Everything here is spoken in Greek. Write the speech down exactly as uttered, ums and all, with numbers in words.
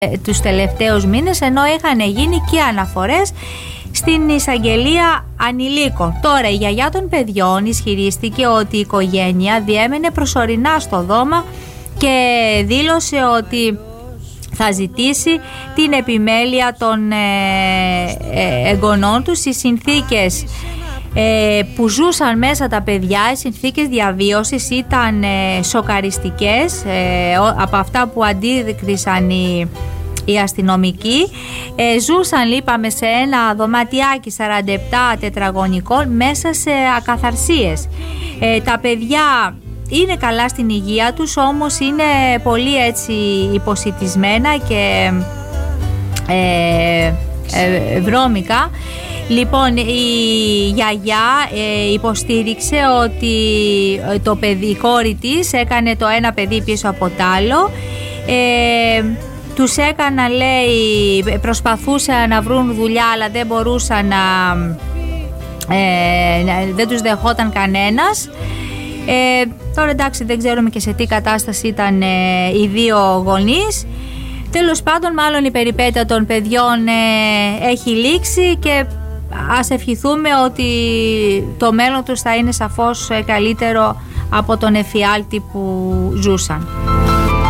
τους τελευταίους μήνες, ενώ είχαν γίνει και αναφορές στην εισαγγελία ανηλίκων. Τώρα η γιαγιά των παιδιών ισχυρίστηκε ότι η οικογένεια διέμενε προσωρινά στο δώμα και δήλωσε ότι θα ζητήσει την επιμέλεια των εγγονών τους. Οι συνθήκες που ζούσαν μέσα τα παιδιά, οι συνθήκες διαβίωσης ήταν σοκαριστικές από αυτά που αντίδρυσαν οι, οι αστυνομικοί. Ζούσαν, είπαμε, σε ένα δωματιάκι σαράντα επτά τετραγωνικό μέσα σε ακαθαρσίες. Τα παιδιά είναι καλά στην υγεία τους, όμως είναι πολύ έτσι υποσιτισμένα και ε, ε, βρώμικα. Λοιπόν, η γιαγιά ε, υποστήριξε ότι το παιδί, η κόρη της έκανε το ένα παιδί πίσω από το άλλο. Ε, τους έκανα, λέει, προσπαθούσαν να βρουν δουλειά, αλλά δεν μπορούσαν να, ε, δεν τους δεχόταν κανένας. Ε, τώρα εντάξει, δεν ξέρουμε και σε τι κατάσταση ήταν ε, οι δύο γονείς. Τέλος πάντων, μάλλον η περιπέτεια των παιδιών ε, έχει λήξει και ας ευχηθούμε ότι το μέλλον τους θα είναι σαφώς καλύτερο από τον εφιάλτη που ζούσαν.